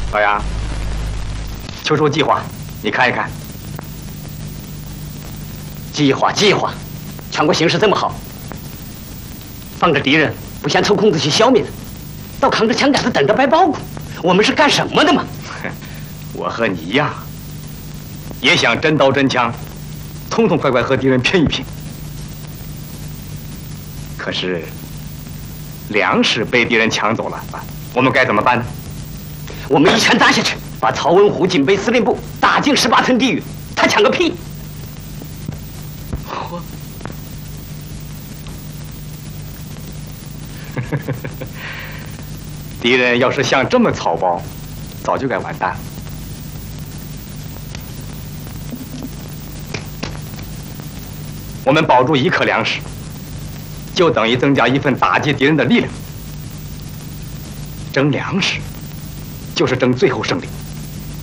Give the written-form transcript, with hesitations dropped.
老杨，秋收计划，你看一看。计划，全国形势这么好，放着敌人不嫌抽空子去消灭他，倒扛着枪杆子等着掰包谷，我们是干什么的嘛？我和你一样，也想真刀真枪，痛痛快快和敌人拼一拼。可是粮食被敌人抢走了，我们该怎么办呢？我们一拳打下去，把曹文虎警备司令部打进18层地狱，他抢个屁！敌人要是像这么草包，早就该完蛋了。我们保住1克粮食，就等于增加1份打击敌人的力量。争粮食，就是争最后胜利。